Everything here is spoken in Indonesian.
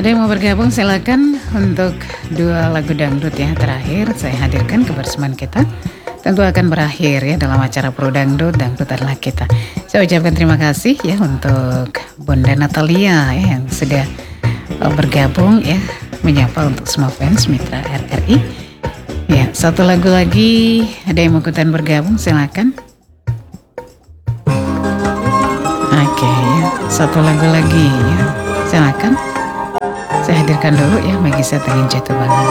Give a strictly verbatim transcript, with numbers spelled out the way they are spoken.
Ada yang mau bergabung silakan untuk dua lagu dangdut yang terakhir saya hadirkan kebersamaan kita. Tentu akan berakhir ya dalam acara Pro Dangdut, Dangdut adalah kita. Saya ucapkan terima kasih ya untuk Bunda Natalia ya, yang sudah uh, bergabung ya, menyapa untuk semua fans Mitra R R I. Ya, satu lagu lagi, ada yang mau ikutan bergabung silakan. Oke ya, satu lagu lagi ya, silakan. Saya hadirkan dulu ya Maggie Setengin Jatuh Bangun.